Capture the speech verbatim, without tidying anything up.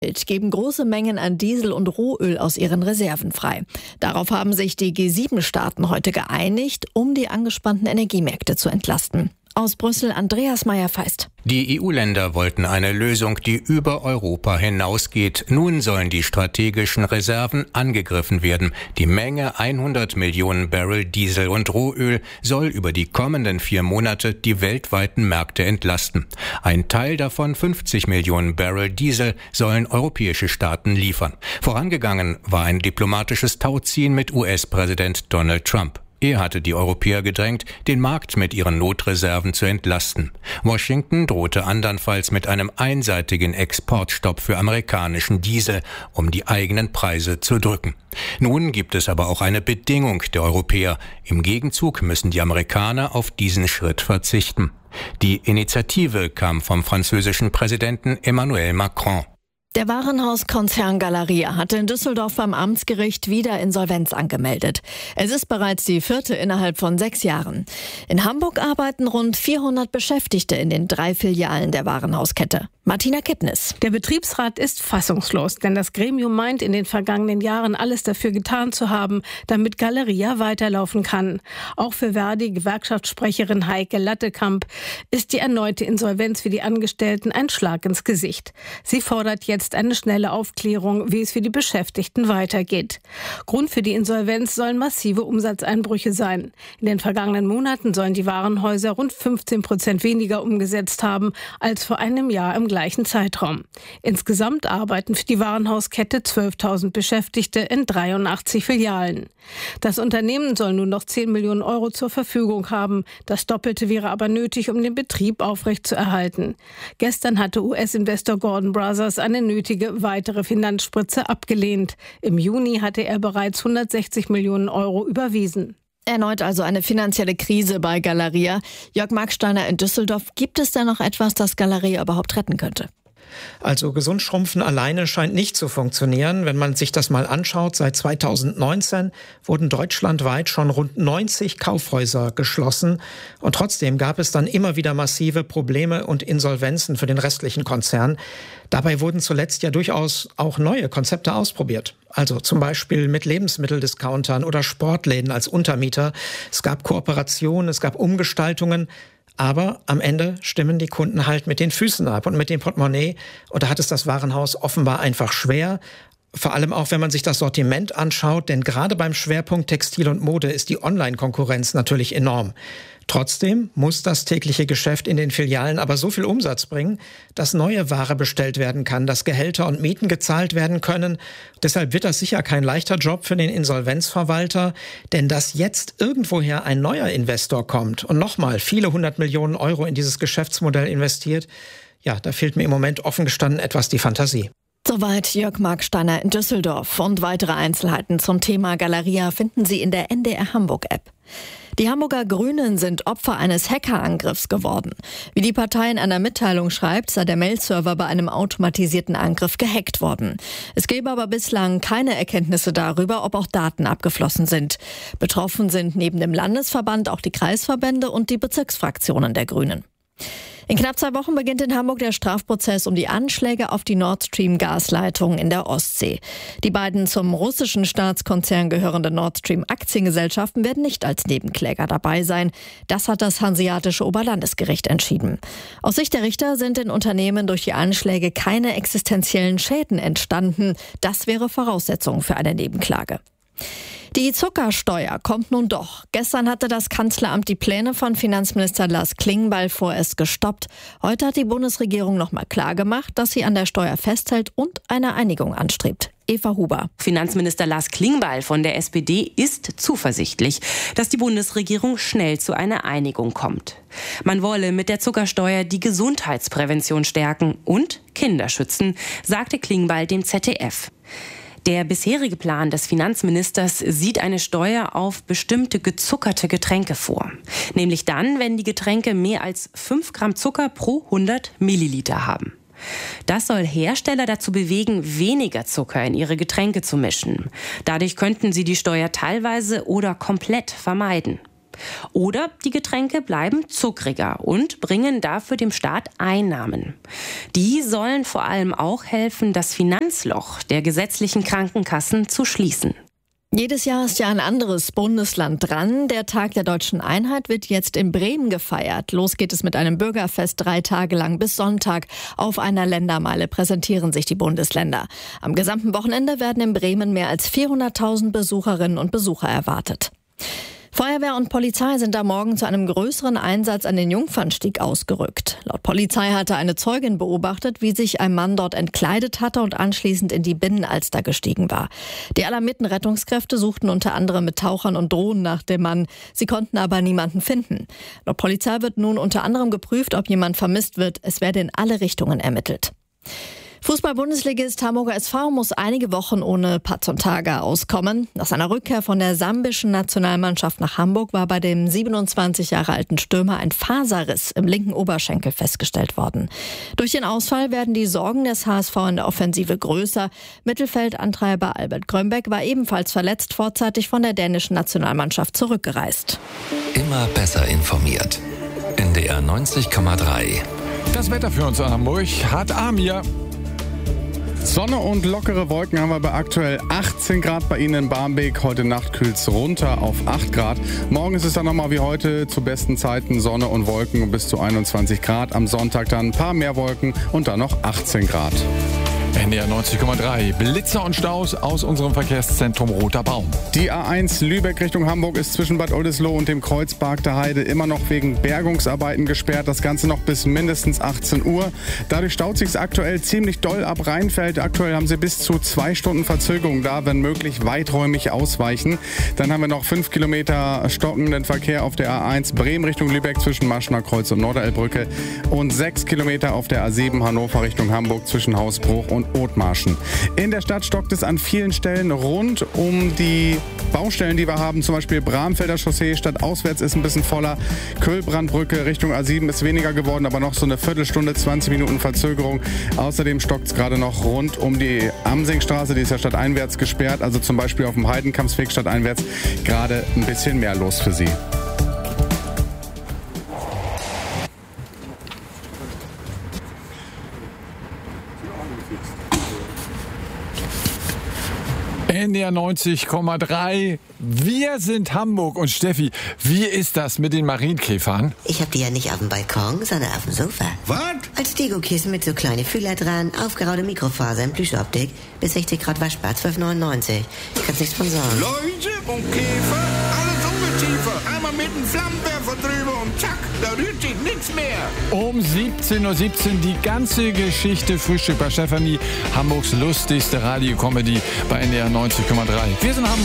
geben große Mengen an Diesel und Rohöl aus ihren Reserven frei. Darauf haben sich die G sieben Staaten heute geeinigt, um die angespannten Energiemärkte zu entlasten. Aus Brüssel Andreas Meyer-Feist. Die E U-Länder wollten eine Lösung, die über Europa hinausgeht. Nun sollen die strategischen Reserven angegriffen werden. Die Menge hundert Millionen Barrel Diesel und Rohöl soll über die kommenden vier Monate die weltweiten Märkte entlasten. Ein Teil davon, fünfzig Millionen Barrel Diesel, sollen europäische Staaten liefern. Vorangegangen war ein diplomatisches Tauziehen mit U S-Präsident Donald Trump. Er hatte die Europäer gedrängt, den Markt mit ihren Notreserven zu entlasten. Washington drohte andernfalls mit einem einseitigen Exportstopp für amerikanischen Diesel, um die eigenen Preise zu drücken. Nun gibt es aber auch eine Bedingung der Europäer. Im Gegenzug müssen die Amerikaner auf diesen Schritt verzichten. Die Initiative kam vom französischen Präsidenten Emmanuel Macron. Der Warenhauskonzern Galeria hatte in Düsseldorf beim Amtsgericht wieder Insolvenz angemeldet. Es ist bereits die vierte innerhalb von sechs Jahren. In Hamburg arbeiten rund vierhundert Beschäftigte in den drei Filialen der Warenhauskette. Martina Kippnis. Der Betriebsrat ist fassungslos, denn das Gremium meint, in den vergangenen Jahren alles dafür getan zu haben, damit Galeria weiterlaufen kann. Auch für Verdi-Gewerkschaftssprecherin Heike Lattekamp ist die erneute Insolvenz für die Angestellten ein Schlag ins Gesicht. Sie fordert jetzt eine schnelle Aufklärung, wie es für die Beschäftigten weitergeht. Grund für die Insolvenz sollen massive Umsatzeinbrüche sein. In den vergangenen Monaten sollen die Warenhäuser rund fünfzehn Prozent weniger umgesetzt haben als vor einem Jahr im gleichen Zeitraum. Insgesamt arbeiten für die Warenhauskette zwölftausend Beschäftigte in dreiundachtzig Filialen. Das Unternehmen soll nun noch zehn Millionen Euro zur Verfügung haben. Das Doppelte wäre aber nötig, um den Betrieb aufrechtzuerhalten. Gestern hatte U S-Investor Gordon Brothers eine nötige weitere Finanzspritze abgelehnt. Im Juni hatte er bereits hundertsechzig Millionen Euro überwiesen. Erneut also eine finanzielle Krise bei Galeria. Jörg Marksteiner in Düsseldorf. Gibt es denn noch etwas, das Galeria überhaupt retten könnte? Also gesund schrumpfen alleine scheint nicht zu funktionieren. Wenn man sich das mal anschaut, seit zweitausendneunzehn wurden deutschlandweit schon rund neunzig Kaufhäuser geschlossen. Und trotzdem gab es dann immer wieder massive Probleme und Insolvenzen für den restlichen Konzern. Dabei wurden zuletzt ja durchaus auch neue Konzepte ausprobiert. Also zum Beispiel mit Lebensmitteldiscountern oder Sportläden als Untermieter. Es gab Kooperationen, es gab Umgestaltungen. Aber am Ende stimmen die Kunden halt mit den Füßen ab und mit dem Portemonnaie. Und da hat es das Warenhaus offenbar einfach schwer. Vor allem auch, wenn man sich das Sortiment anschaut. Denn gerade beim Schwerpunkt Textil und Mode ist die Online-Konkurrenz natürlich enorm. Trotzdem muss das tägliche Geschäft in den Filialen aber so viel Umsatz bringen, dass neue Ware bestellt werden kann, dass Gehälter und Mieten gezahlt werden können. Deshalb wird das sicher kein leichter Job für den Insolvenzverwalter, denn dass jetzt irgendwoher ein neuer Investor kommt und nochmal viele hundert Millionen Euro in dieses Geschäftsmodell investiert, ja, da fehlt mir im Moment offen gestanden etwas die Fantasie. Soweit Jörg Marksteiner in Düsseldorf. Und weitere Einzelheiten zum Thema Galeria finden Sie in der N D R Hamburg-App. Die Hamburger Grünen sind Opfer eines Hackerangriffs geworden. Wie die Partei in einer Mitteilung schreibt, sei der Mailserver bei einem automatisierten Angriff gehackt worden. Es gebe aber bislang keine Erkenntnisse darüber, ob auch Daten abgeflossen sind. Betroffen sind neben dem Landesverband auch die Kreisverbände und die Bezirksfraktionen der Grünen. In knapp zwei Wochen beginnt in Hamburg der Strafprozess um die Anschläge auf die Nord Stream Gasleitung in der Ostsee. Die beiden zum russischen Staatskonzern gehörenden Nord Stream Aktiengesellschaften werden nicht als Nebenkläger dabei sein. Das hat das Hanseatische Oberlandesgericht entschieden. Aus Sicht der Richter sind den Unternehmen durch die Anschläge keine existenziellen Schäden entstanden. Das wäre Voraussetzung für eine Nebenklage. Die Zuckersteuer kommt nun doch. Gestern hatte das Kanzleramt die Pläne von Finanzminister Lars Klingbeil vorerst gestoppt. Heute hat die Bundesregierung nochmal klargemacht, dass sie an der Steuer festhält und eine Einigung anstrebt. Eva Huber. Finanzminister Lars Klingbeil von der S P D ist zuversichtlich, dass die Bundesregierung schnell zu einer Einigung kommt. Man wolle mit der Zuckersteuer die Gesundheitsprävention stärken und Kinder schützen, sagte Klingbeil dem Z D F. Der bisherige Plan des Finanzministers sieht eine Steuer auf bestimmte gezuckerte Getränke vor. Nämlich dann, wenn die Getränke mehr als fünf Gramm Zucker pro hundert Milliliter haben. Das soll Hersteller dazu bewegen, weniger Zucker in ihre Getränke zu mischen. Dadurch könnten sie die Steuer teilweise oder komplett vermeiden. Oder die Getränke bleiben zuckriger und bringen dafür dem Staat Einnahmen. Die sollen vor allem auch helfen, das Finanzloch der gesetzlichen Krankenkassen zu schließen. Jedes Jahr ist ja ein anderes Bundesland dran. Der Tag der Deutschen Einheit wird jetzt in Bremen gefeiert. Los geht es mit einem Bürgerfest drei Tage lang bis Sonntag. Auf einer Ländermeile präsentieren sich die Bundesländer. Am gesamten Wochenende werden in Bremen mehr als vierhunderttausend Besucherinnen und Besucher erwartet. Feuerwehr und Polizei sind da morgen zu einem größeren Einsatz an den Jungfernstieg ausgerückt. Laut Polizei hatte eine Zeugin beobachtet, wie sich ein Mann dort entkleidet hatte und anschließend in die Binnenalster gestiegen war. Die alarmierten Rettungskräfte suchten unter anderem mit Tauchern und Drohnen nach dem Mann. Sie konnten aber niemanden finden. Laut Polizei wird nun unter anderem geprüft, ob jemand vermisst wird. Es werde in alle Richtungen ermittelt. Fußball-Bundesligist Hamburger S V muss einige Wochen ohne Patson-Taga auskommen. Nach seiner Rückkehr von der sambischen Nationalmannschaft nach Hamburg war bei dem siebenundzwanzig Jahre alten Stürmer ein Faserriss im linken Oberschenkel festgestellt worden. Durch den Ausfall werden die Sorgen des H S V in der Offensive größer. Mittelfeldantreiber Albert Grönbeck war ebenfalls verletzt, vorzeitig von der dänischen Nationalmannschaft zurückgereist. Immer besser informiert. N D R neunzig Komma drei. Das Wetter für uns in Hamburg hat Amir. Sonne und lockere Wolken haben wir bei aktuell achtzehn Grad bei Ihnen in Barmbek. Heute Nacht kühlt es runter auf acht Grad. Morgen ist es dann nochmal wie heute zu besten Zeiten Sonne und Wolken bis zu einundzwanzig Grad. Am Sonntag dann ein paar mehr Wolken und dann noch achtzehn Grad. N D R neunzig Komma drei. Blitzer und Staus aus unserem Verkehrszentrum Roter Baum. Die A eins Lübeck Richtung Hamburg ist zwischen Bad Oldesloe und dem Kreuzpark der Heide immer noch wegen Bergungsarbeiten gesperrt. Das Ganze noch bis mindestens achtzehn Uhr. Dadurch staut sich es aktuell ziemlich doll ab Rheinfeld. Aktuell haben sie bis zu zwei Stunden Verzögerung da, wenn möglich weiträumig ausweichen. Dann haben wir noch fünf Kilometer stockenden Verkehr auf der A eins Bremen Richtung Lübeck zwischen Maschner Kreuz und Norderelbrücke und sechs Kilometer auf der A sieben Hannover Richtung Hamburg zwischen Hausbruch und Othmarschen. In der Stadt stockt es an vielen Stellen rund um die Baustellen, die wir haben. Zum Beispiel Bramfelder Chaussee, stadtauswärts ist ein bisschen voller. Kölbrandbrücke Richtung A sieben ist weniger geworden, aber noch so eine Viertelstunde, zwanzig Minuten Verzögerung. Außerdem stockt es gerade noch rund um die Amsingstraße, die ist ja stadteinwärts gesperrt. Also zum Beispiel auf dem Heidenkampsweg stadteinwärts gerade ein bisschen mehr los für Sie. N D R neunzig Komma drei. Wir sind Hamburg. Und Steffi, wie ist das mit den Marienkäfern? Ich hab die ja nicht auf dem Balkon, sondern auf dem Sofa. Was? Als Deko-Kissen mit so kleinen Fühler dran, aufgeraute Mikrofaser in Plüschoptik, bis sechzig Grad waschbar, zwölf neunundneunzig. Ich kann's nichts von sagen. Leute und Käfer, alles Ungeziefer. Einmal mit dem Flammenwerfer drüber und zack, da rührt sich nichts mehr. Um siebzehn Uhr siebzehn die ganze Geschichte Frühstück bei Stefanie. Hamburgs lustigste Radio-Comedy bei N D R neunzig Komma drei. Wir sind Hamburg.